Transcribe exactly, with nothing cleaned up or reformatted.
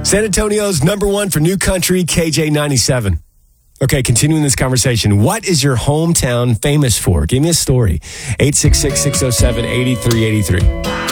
San Antonio's number one for new country, K J ninety-seven. Okay, continuing this conversation. What is your hometown famous for? Give me a story. eight six six, six oh seven, eight three eight three.